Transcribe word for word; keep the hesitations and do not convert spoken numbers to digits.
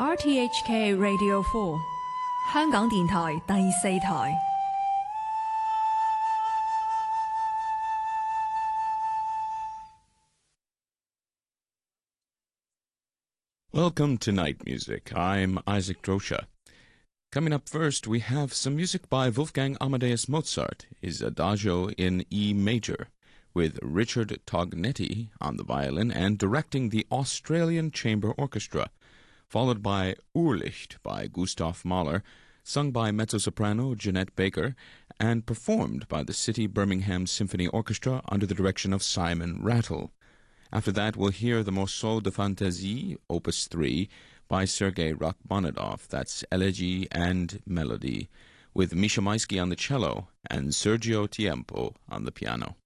R T H K Radio four 香港電台第四台。 Welcome to Night Music. I'm Isaac Drosha. Coming up first, we have some music by Wolfgang Amadeus Mozart, his Adagio in E major, with Richard Tognetti on the violin and directing the Australian Chamber Orchestra, followed by Urlicht by Gustav Mahler, sung by mezzo-soprano Jeanette Baker, and performed by the City Birmingham Symphony Orchestra under the direction of Simon Rattle. After that, we'll hear the Morceau de Fantaisie, Opus three, by Sergei Rachmaninoff, that's Elegy and Melody, with Misha Maisky on the cello and Sergio Tiempo on the piano.